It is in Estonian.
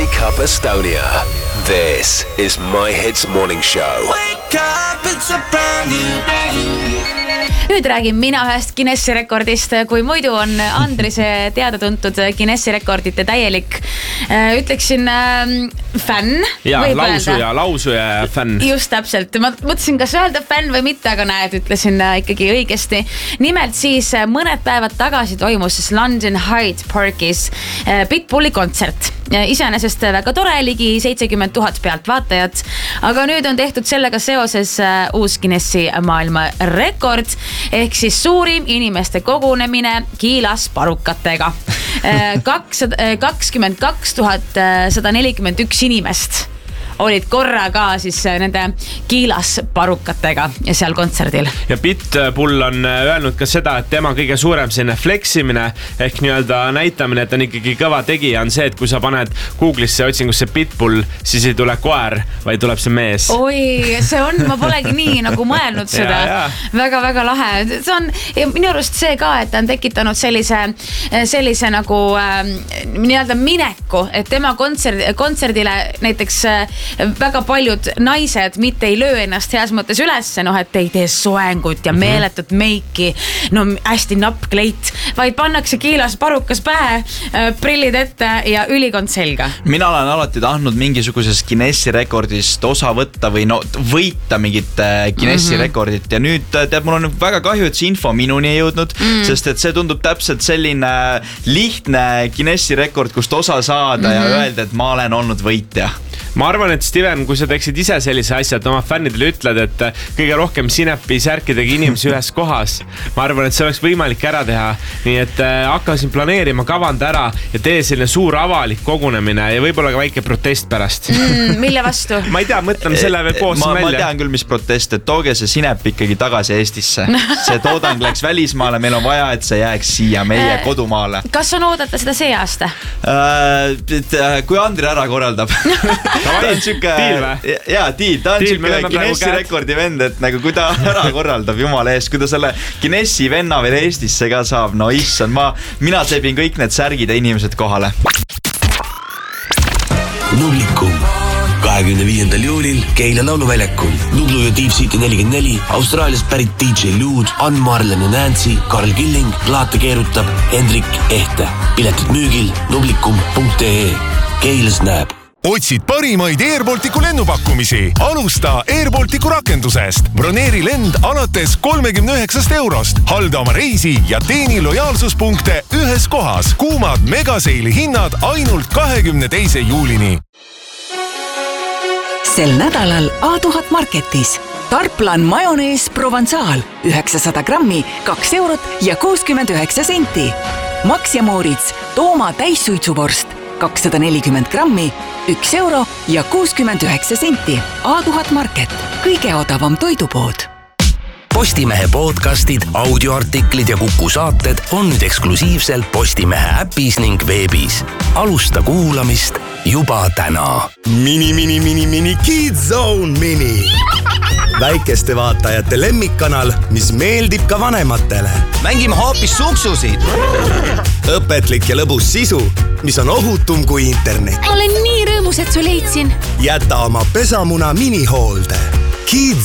Wake Up Estonia. This is My Hits Morning Show. Wake up, it's a brand new day. Nüüd räägin mina ühest Guinessi rekordist, kui muidu on Andrise teada-tuntud Guinessi rekordite täielik, ütleksin fänn. Ja, lausuja fänn. Just täpselt. Ma mõtlesin, kas öelda fänn või mitte, aga näed, ütlesin ikkagi õigesti. Nimelt siis mõned päevad tagasi toimus London Hyde Parkis Pitbulli kontsert. Iseenesest väga tore, ligi 70 000 pealt vaatajat, aga nüüd on tehtud sellega seoses uus Guinessi maailma rekord, ehk siis suurim inimeste kogunemine Kiilas parukatega. 22 141 inimest olid korra ka siis nende Kiilas parukatega ja seal kontserdil. Ja Pitbull on öelnud ka seda, et tema kõige suurem selline fleksimine ehk nii-öelda näitamine, et on ikkagi kõva tegija, on see, et kui sa paned Google'isse otsingusse Pitbull, siis ei tule koer, vaid tuleb see mees. Oi, see on, ma polegi nii nagu mõelnud seda. Väga-väga lahe. See on minu arust see ka, et ta on tekitanud sellise nagu nii-öelda mineku, et tema kontserdile näiteks väga paljud naised mitte ei löö ennast heas mõttes ülesse, et ei tee soengut ja meeletut meiki, hästi nappkleit, vaid pannakse Kiilas parukas pähe, prillid ette ja ülikond selga. Mina olen alati tahtnud mingisugusest Guinessi rekordist osa võtta või võita mingit Guinessi rekordit ja nüüd mul on väga kahju, et see info minuni ei jõudnud, sest et see tundub täpselt selline lihtne Guinessi rekord, kust osa saada ja öelda, et ma olen olnud võitja. Ma arvan, et Steven, kui sa teeksid ise sellise asja, et oma fännidele ütled, et kõige rohkem sinepi särkidega inimesi ühes kohas, ma arvan, et see oleks võimalik ära teha. Nii et hakkasin planeerima, kavanda ära ja tee selline suur avalik kogunemine ja võib-olla ka väike protest pärast. Mille vastu? Ma ei tea, mõtleme selle veel koos välja. Ma tean küll, mis protest, et tooge see sinep ikkagi tagasi Eestisse. See toodang läks välismaale, meil on vaja, et see jääks siia meie kodumaale. Kas on oodata seda see aasta? Kui Andri ära korraldab. Ta on siuke, tiil, ta on siuke Guinessi rekordi vend, et nagu kui ta ära korraldab jumala eest, kui ta selle Guinessi venna veel Eestisse ka saab, no issand, mina sebin kõik need särgid ja inimesed kohale. Nublikum 25. juulil Keila lauluväljakul. Nublu ja Deep City 44, Austraaliast pärit DJ Lude, Ann Marlen ja Nancy, Karl Killing, plaate keerutab Hendrik Ehte. Piletid müügil nublikum.ee. Keilas näeb. Otsid parimaid Airbalticu lennupakkumisi? Alusta Airbalticu rakendusest. Broneeri lend alates 39 €. Halda oma reisi ja teeni lojaalsuspunkte ühes kohas. Kuumad megaseili hinnad ainult 22. juulini. Sel nädalal A1000 Marketis. Tarplan majonees Provençal 900 grammi 2 € ja 69 senti. Max ja Moritz Tooma täissuitsuvorst 240 grammi 1 € ja 69 senti. A1000 Market, kõige odavam toidupood. Postimehe podcastid, audioartiklid ja Kuku saated on nüüd eksklusiivselt Postimehe äpis ning veebis. Alusta kuulamist juba täna. Mini Kids Zone Mini. Väikeste vaatajate lemmikkanal, mis meeldib ka vanematele. Mängime hoopis suksusid. Õpetlik ja lõbus sisu, mis on ohutum kui internet. Olen nii rõõmus, et su leidsin. Jäta oma pesamuna minihoolde. Kids